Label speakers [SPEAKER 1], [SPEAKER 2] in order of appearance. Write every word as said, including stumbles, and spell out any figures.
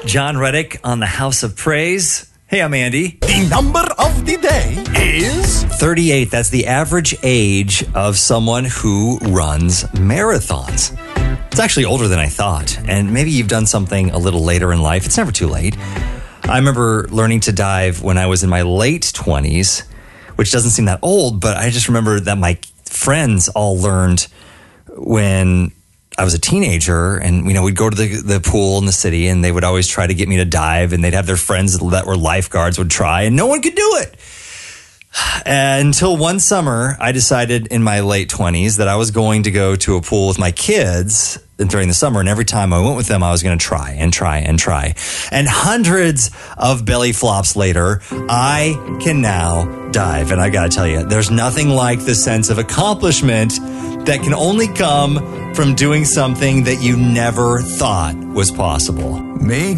[SPEAKER 1] John Reddick on the House of Praise. Hey, I'm Andy.
[SPEAKER 2] The number of the day is
[SPEAKER 1] thirty-eight. That's the average age of someone who runs marathons. It's actually older than I thought. And maybe you've done something a little later in life. It's never too late. I remember learning to dive when I was in my late twenties, which doesn't seem that old, but I just remember that my friends all learned when I was a teenager, and you know, we'd go to the, the pool in the city, and they would always try to get me to dive, and they'd have their friends that were lifeguards would try, and no one could do it. Until one summer, I decided in my late twenties that I was going to go to a pool with my kids during the summer, and every time I went with them, I was going to try and try and try. And hundreds of belly flops later, I can now dive. And I got to tell you, there's nothing like the sense of accomplishment that can only come from doing something that you never thought was possible.
[SPEAKER 2] Make